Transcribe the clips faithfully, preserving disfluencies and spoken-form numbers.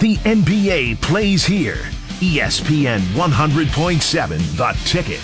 The N B A plays here. E S P N one hundred point seven, The Ticket.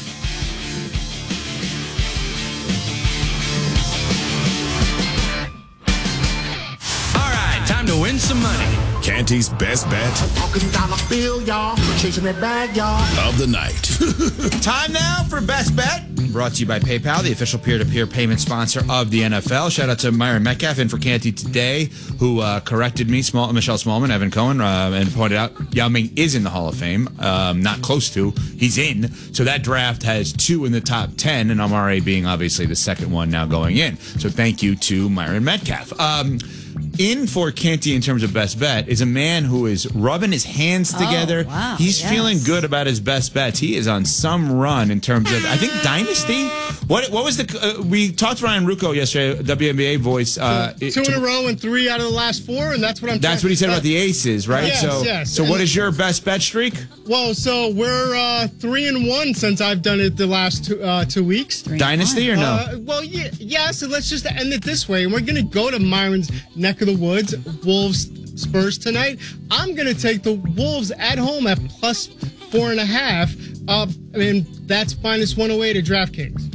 All right, time to win some money. Canty's best bet Talking dollar bill, y'all. Chasing that bag, y'all. of the night. Time now for Best Bet. Brought to you by PayPal, the official peer-to-peer payment sponsor of the N F L. Shout out to Myron Metcalf in for Canty today, who uh, corrected me, Small, Michelle Smallman, Evan Cohen, uh, and pointed out Yao Ming is in the Hall of Fame. Um, not close to. He's in. So that draft has two in the top ten, and Amare being obviously the second one now going in. So thank you to Myron Metcalf. Um, in for Canty in terms of best bet is a man who is rubbing his hands together. Oh, wow, He's yes. feeling good about his best bets. He is on some run in terms of, I think, Dynasty. What what was the, uh, we talked to Ryan Rucco yesterday, W N B A voice. Uh, Two in a row and three out of the last four, and that's what I'm That's trying- what he said that- about the Aces, right? Yes, so, yes. so what is your best bet streak? Well, so we're uh, three and one since I've done it the last two, uh, two weeks. Dynasty or no? Uh, well, yeah, yeah. So let's just end it this way, and we're gonna go to Myron's neck of the woods, Wolves Spurs tonight. I'm gonna take the Wolves at home at plus four and a half. Uh, I mean, that's minus one oh eight at DraftKings.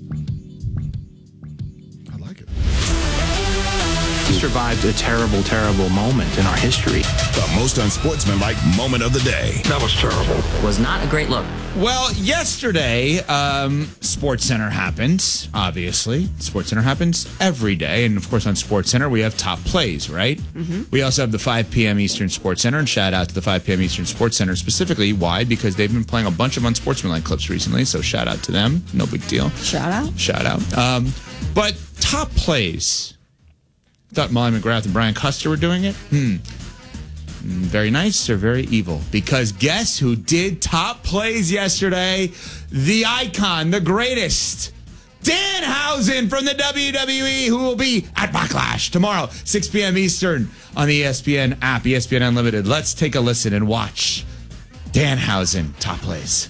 I like it. We survived a terrible, terrible moment in our history. The most unsportsmanlike moment of the day. That was terrible. Was not a great look. Well, yesterday, um, SportsCenter happened, obviously. SportsCenter happens every day. And, of course, on SportsCenter, we have top plays, right? Mm-hmm. We also have the five p.m. Eastern SportsCenter. And shout out to the five p.m. Eastern SportsCenter specifically. Why? Because they've been playing a bunch of unsportsmanlike clips recently. So shout out to them. No big deal. Shout out. Shout out. Um, but top plays. Thought Molly McGrath and Brian Custer were doing it. Hmm. Very nice or very evil? Because guess who did top plays yesterday? The icon, the greatest, Danhausen from the W W E, who will be at Backlash tomorrow, six p.m. Eastern on the E S P N app, E S P N Unlimited. Let's take a listen and watch Danhausen top plays.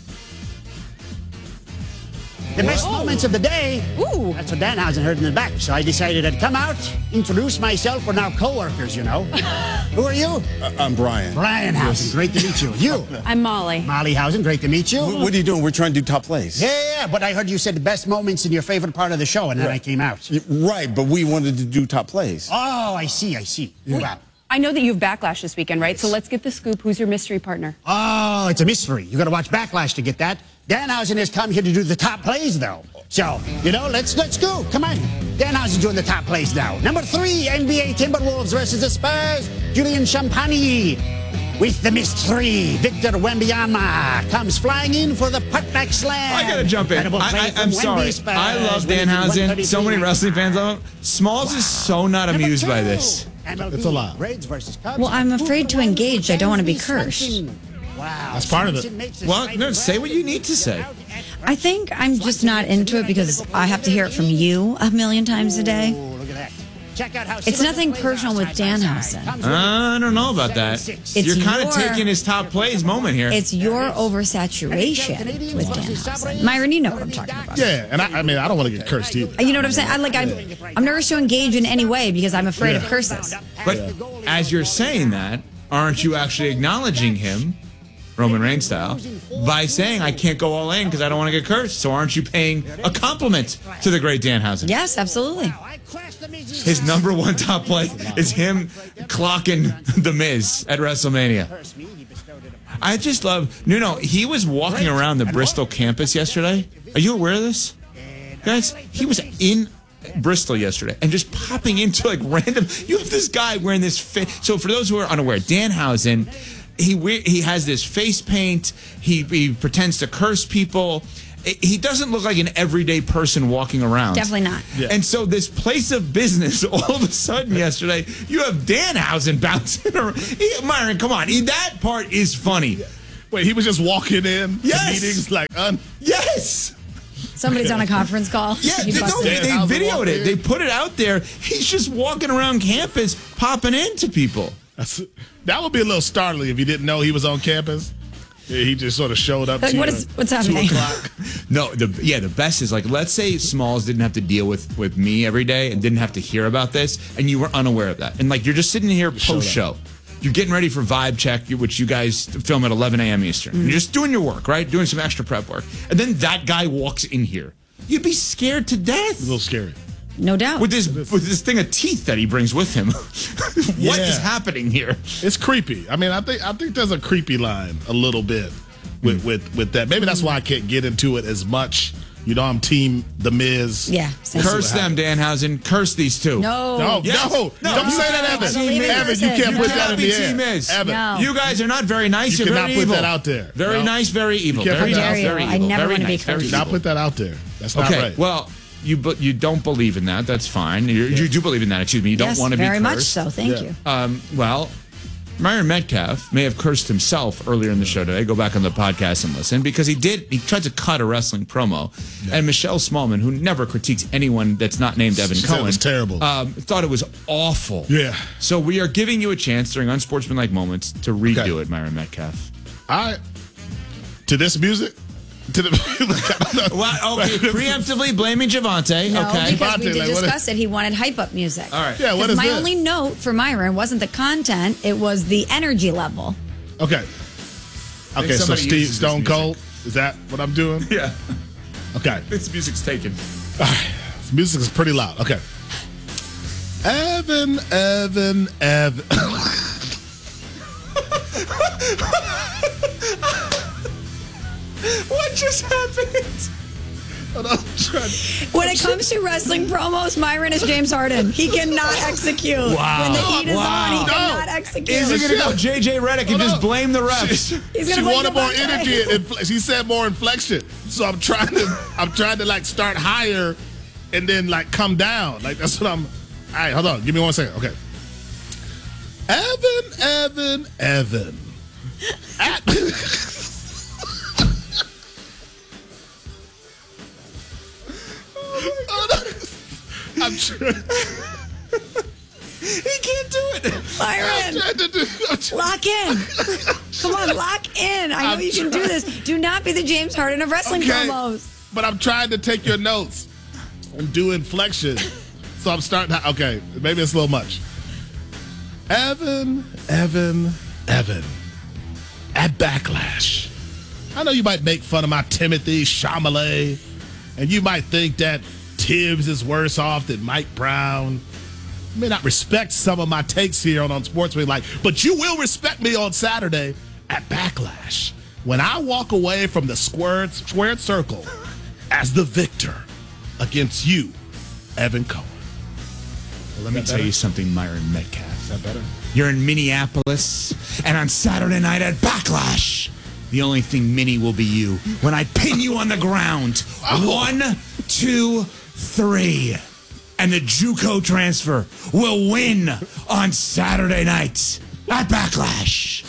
The best moments of the day. Ooh. That's what Danhausen heard in the back. So I decided I'd come out, introduce myself. We're now co-workers, you know. Who are you? Uh, I'm Brian. Brian Hausen. Great to meet you. You? I'm Molly. Molly Hausen. Great to meet you. What, what are you doing? We're trying to do top plays. Yeah, yeah, yeah, but I heard you said the best moments in your favorite part of the show, and then Right. I came out. Right, but we wanted to do top plays. Oh, I see, I see. Wow. I know that you have Backlash this weekend, right? So let's get the scoop. Who's your mystery partner? Oh, it's a mystery. You got to watch Backlash to get that. Danhausen has come here to do the top plays, though. So, you know, let's let's go. Come on. Danhausen's doing the top plays now. Number three, N B A Timberwolves versus the Spurs. Julian Champagny with the mystery. Victor Wembanyama comes flying in for the putback slam. I gotta jump in. Incredible I, play I, from I'm Wemby sorry. Spurs, I love winning Danhausen. So many one thirty-three wrestling fans love him. Smalls is so not Number amused by two, this. M L B It's a lot. Braves versus Cubs. Well, I'm afraid to engage. I don't want to be cursed. Wow. That's part of it. Simpson makes a Well, slight no, say what you run. need to say. I think I'm just not into it because I have to hear it from you a million times a day. Ooh, look at that. Check out how It's Simmons nothing plays personal with outside, outside. Danhausen. Comes with I don't know about that. It's You're kind of your- taking his top plays moment here. It's your oversaturation with Danhausen. Myron, you know what I'm talking about. Yeah, and I, I mean, I don't want to get cursed either. You know what I'm saying? I like I'm, I'm nervous to engage in any way because I'm afraid of curses. But as you're saying that, aren't you actually acknowledging him, Roman Reigns style, by saying, I can't go all in because I don't want to get cursed? So aren't you paying a compliment to the great Danhausen? Yes, absolutely. His number one top play is him clocking The Miz at WrestleMania. I just love, no, no, he was walking around the Bristol campus yesterday. Are you aware of this? Guys, he was in Bristol yesterday and just popping into like random, you have this guy wearing this, fa- so for those who are unaware, Danhausen, he we- he has this face paint, he, he pretends to curse people. He doesn't look like an everyday person walking around. Definitely not. Yeah. And so this place of business, all of a sudden yesterday, you have Danhausen bouncing around. He, Myron, come on. He, that part is funny. Wait, he was just walking in Yes. to meetings like, un- Yes. Somebody's on a conference call. Yeah, You they, no, busted they, it. they Danhausen videoed walked it. in. They put it out there. He's just walking around campus, popping into people. That's, that would be a little startling if you didn't know he was on campus. Yeah, he just sort of showed up Like, to what you is- at what's two happening? o'clock. No, the yeah, the best is like, let's say Smalls didn't have to deal with, with me every day and didn't have to hear about this, and you were unaware of that. And like, you're just sitting here post show. you're getting ready for Vibe Check, which you guys film at eleven a.m. Eastern. Mm-hmm. You're just doing your work, right? Doing some extra prep work. And then that guy walks in here. You'd be scared to death. A little scary. No doubt. With this with this thing of teeth that he brings with him. What Yeah. is happening here? It's creepy. I mean, I think I think there's a creepy line a little bit with, with, with that. Maybe that's why I can't get into it as much. You know, I'm team The Miz. Yeah. same. Curse them, Danhausen. Curse these two. No. No, Yes. no, No, don't you say that, cannot Evan. be Team Evan, Miz. you can't No. put You that cannot in be the Team air. Miz. Evan, No. You guys are not very nice. You You're cannot very put evil. that out there. Very No. nice, very evil. You can't Very put that nice, out very there. I evil. never very wanna be nice, very cursed. do not evil. put that out there. That's not Okay, right. well, you bu- you don't believe in that. That's fine. You, you do believe in that. Excuse me. You don't Yes, want to be very cursed. much so. Thank Yeah. you. Um, well, Myron Metcalf may have cursed himself earlier in the show today. Go back on the podcast and listen because he did. He tried to cut a wrestling promo, and Michelle Smallman, who never critiques anyone that's not named Evan She said it Cohen, was terrible. Um, thought it was awful. Yeah. So we are giving you a chance during unsportsmanlike moments to redo Okay. it, Myron Metcalf. All right. To this music? To the Well, okay, preemptively blaming Javante. No, okay. because we Javante, did like, what discuss it. He wanted hype up music. All right. Yeah, what 'Cause is my this? only note for Myron wasn't the content; it was the energy level. Okay. Okay, so somebody Steve uses this Stone music. Cold, is that what I'm doing? Yeah. Okay. This music's taken. All right. This music is pretty loud. Okay. Evan, Evan, Evan. What just happened? Hold on, I'm trying to- When it comes to wrestling promos, Myron is James Harden. He cannot execute. Wow. When the heat is Wow. on, he No. cannot execute. Is he going to go J J Redick and Hold just on. blame the refs? He's She gonna blame wanted more Javante. energy. And infl- she said more inflection. So I'm trying to, I'm trying to like start higher, and then like come down. Like that's what I'm. All right, hold on. Give me one second. Okay. Evan, Evan, Evan. At- Hold on. I'm trying. He can't do it. I'm Myron, trying to do. I'm trying- lock in. Come on, lock in. I know I'm you can do trying. this. Do not be the James Harden of wrestling Okay. promos. But I'm trying to take your notes and do inflection. So I'm starting to, okay, maybe it's a little much. Evan, Evan, Evan. At Backlash. I know you might make fun of my Timothy Chalamet, and you might think that Tibbs is worse off than Mike Brown. You may not respect some of my takes here on Unsportsmanlike, but you will respect me on Saturday at Backlash when I walk away from the squared, squared circle as the victor against you, Evan Cohen. Well, let me tell you something, Myron Metcalf. Is that better? You're in Minneapolis, and on Saturday night at Backlash, the only thing mini will be you when I pin you on the ground. One, two, three. And the JUCO transfer will win on Saturday night at Backlash.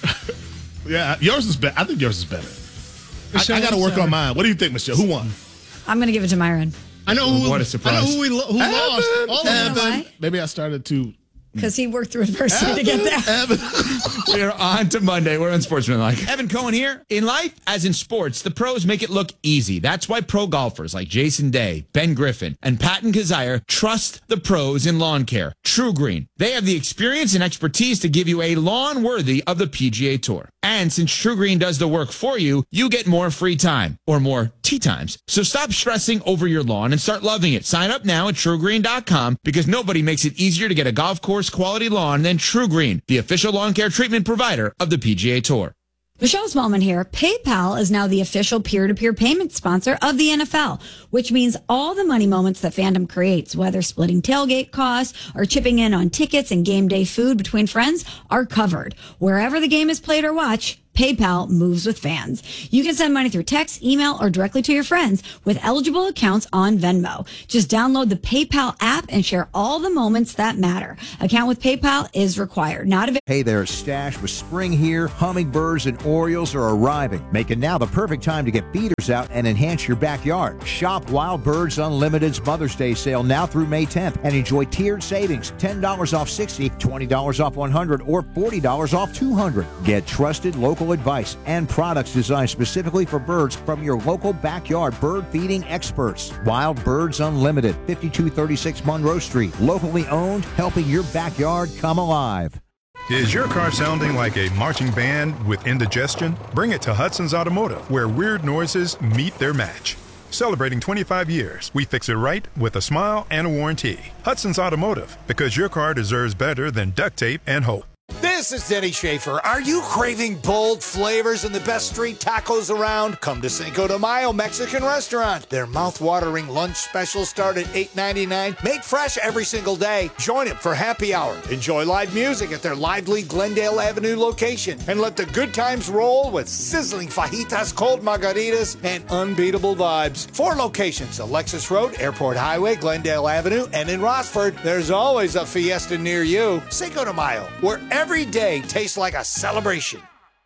Yeah, yours is better. I think yours is better. I, Michelle, I got to I'm work sorry. on mine. What do you think, Michelle? Who won? I'm going to give it to Myron I know who. What a I surprise. know who, we lo- who lost. All of them. know why? Maybe I started to. because he worked through adversity to get there. Evan. We're on to Monday. We're on Sportsmanlike. Evan Cohen here. In life, as in sports, the pros make it look easy. That's why pro golfers like Jason Day, Ben Griffin, and Patton Kazire trust the pros in lawn care. True Green. They have the experience and expertise to give you a lawn worthy of the P G A Tour. And since True Green does the work for you, you get more free time or more tee times. So stop stressing over your lawn and start loving it. Sign up now at true green dot com because nobody makes it easier to get a golf course quality lawn than True Green, the official lawn care treatment provider of the P G A Tour. Michelle Smallman here. PayPal is now the official peer-to-peer payment sponsor of the N F L, which means all the money moments that fandom creates, whether splitting tailgate costs or chipping in on tickets and game day food between friends, are covered. Wherever the game is played or watched, PayPal moves with fans. You can send money through text, email, or directly to your friends with eligible accounts on Venmo. Just download the PayPal app and share all the moments that matter. Account with PayPal is required. Not available. Hey there, Stash. With spring here, hummingbirds and orioles are arriving, making now the perfect time to get feeders out and enhance your backyard. Shop Wild Birds Unlimited's Mother's Day sale now through May tenth and enjoy tiered savings, ten dollars off sixty, twenty dollars off one hundred, or forty dollars off two hundred. Get trusted local advice and products designed specifically for birds from your local backyard bird feeding experts. Wild Birds Unlimited, fifty-two thirty-six Monroe Street. Locally owned, helping your backyard come alive. Is your car sounding like a marching band with indigestion? Bring it to Hudson's Automotive, where weird noises meet their match. Celebrating twenty-five years, we fix it right with a smile and a warranty. Hudson's Automotive, because your car deserves better than duct tape and hope. This is Denny Schaefer. Are you craving bold flavors and the best street tacos around? Come to Cinco de Mayo Mexican Restaurant. Their mouth-watering lunch specials start at eight ninety-nine. Made fresh every single day. Join them for happy hour. Enjoy live music at their lively Glendale Avenue location. And let the good times roll with sizzling fajitas, cold margaritas, and unbeatable vibes. Four locations: Alexis Road, Airport Highway, Glendale Avenue, and in Rossford. There's always a fiesta near you. Cinco de Mayo, where every day tastes like a celebration.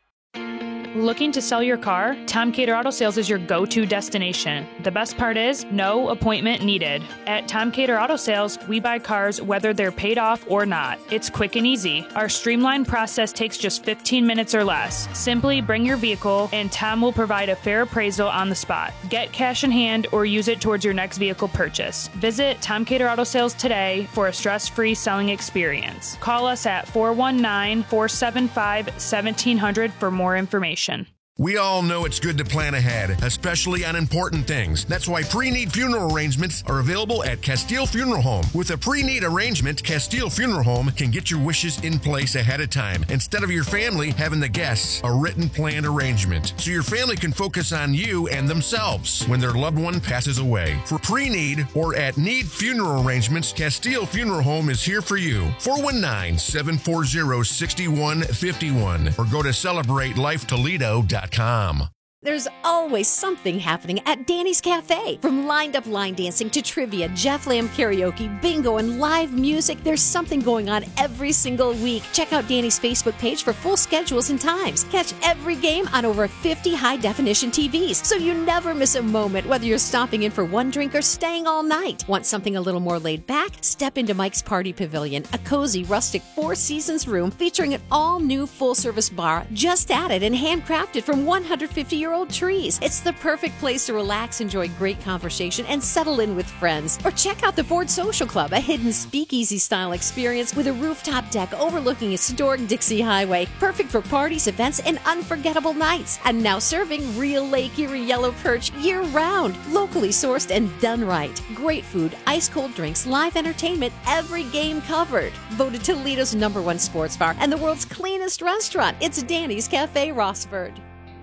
Looking to sell your car? Tom Cater Auto Sales is your go-to destination. The best part is, no appointment needed. At Tom Cater Auto Sales, we buy cars whether they're paid off or not. It's quick and easy. Our streamlined process takes just fifteen minutes or less. Simply bring your vehicle, and Tom will provide a fair appraisal on the spot. Get cash in hand or use it towards your next vehicle purchase. Visit Tom Cater Auto Sales today for a stress-free selling experience. Call us at four one nine, four seven five, one seven zero zero for more information. We all know it's good to plan ahead, especially on important things. That's why pre-need funeral arrangements are available at Castile Funeral Home. With a pre-need arrangement, Castile Funeral Home can get your wishes in place ahead of time, instead of your family having the guests a written planned arrangement, so your family can focus on you and themselves when their loved one passes away. For pre-need or at need funeral arrangements, Castile Funeral Home is here for you. four one nine, seven four zero, six one five one or go to celebrate life toledo dot com. There's always something happening at Danny's Cafe. From lined-up line dancing to trivia, Jeff Lamb karaoke, bingo, and live music, there's something going on every single week. Check out Danny's Facebook page for full schedules and times. Catch every game on over fifty high-definition T Vs, so you never miss a moment, whether you're stopping in for one drink or staying all night. Want something a little more laid back? Step into Mike's Party Pavilion, a cozy, rustic Four Seasons room featuring an all-new full-service bar just added and handcrafted from one hundred fifty year old trees. It's the perfect place to relax, enjoy great conversation, and settle in with friends. Or check out the Ford Social Club, a hidden speakeasy-style experience with a rooftop deck overlooking historic Dixie Highway. Perfect for parties, events, and unforgettable nights. And now serving real Lake Erie yellow perch year-round. Locally sourced and done right. Great food, ice-cold drinks, live entertainment, every game covered. Voted Toledo's number one sports bar and the world's cleanest restaurant. It's Danny's Cafe, Rossford.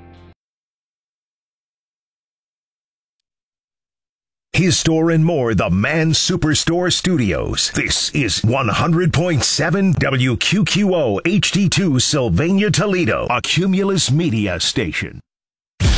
His Store and More, the Man Superstore Studios. This is one hundred point seven W Q Q O H D two Sylvania, Toledo, a Cumulus Media station.